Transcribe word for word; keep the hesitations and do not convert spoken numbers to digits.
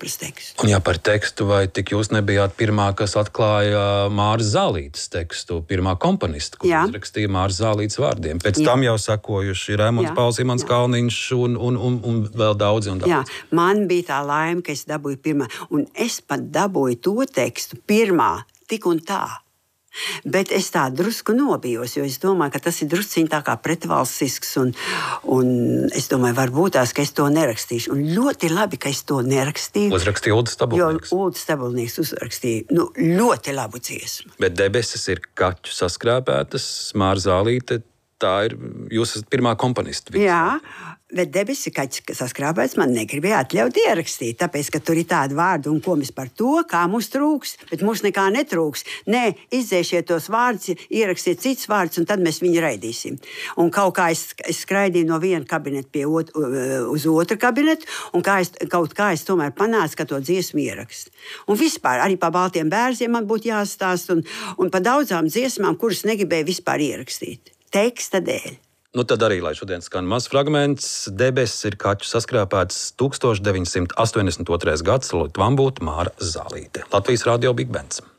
saprast tekstu. Un jā, par tekstu, vai tik jūs nebijāt pirmā, kas atklāja Māras Zālītes tekstu, pirmā komponista, kur uzrakstīja Māras Zālītes vārdiem. Pēc jā. tam jau sekojuši Raimonds Pauls, Imants Kalniņš un, un, un, un vēl daudzi un daudzi. Jā, man bija tā laime, ka es dabūju pirmā, un es pat dabūju to tekstu pirmā, tik un tā. Bet es tā drusku nobijos, jo es domāju, ka tas ir drusciņ tā kā pretvalstisks, un, un es domāju, varbūt tās, ka es to nerakstīšu. Un ļoti labi, ka es to nerakstīju. Uzrakstīja Uldis Stabulnieks. Jo Uldis Stabulnieks uzrakstīja nu, ļoti labu dziesmu. Bet debesis ir kaķu saskrāpētas, Māra Zālīte, tā ir, jūs esat pirmā komponista. Jā, bet debesis kaķis saskrāpēts man negribēja atļaut ierakstīt, tāpēc, ka tur ir tādi vārdi un ko mēs par to, kā mums trūks, bet mums nekā netrūks. Nē, izdzēšiet tos vārdus, ierakstiet cits vārds, un tad mēs viņu raidīsim. Un kaut kā es, es skraidīju no viena kabineta pie ot, uz otru kabinetu, un kā es, kaut kā es tomēr panācu, ka to dziesmu ierakst. Un vispār, arī pa Baltiem bērziem man būtu jāstāst, un, un pa daudzām dziesmām, kuras negribēju vispār ierakstīt. Teksta dēļ. Nu, tad arī, lai šodien skan mazs fragments, debesis ir kaķu saskrāpēts tukstovš deviņsimt astoņdesmit otrais gads, Litvambūta Māra Zālīte. Latvijas radio Big Bands.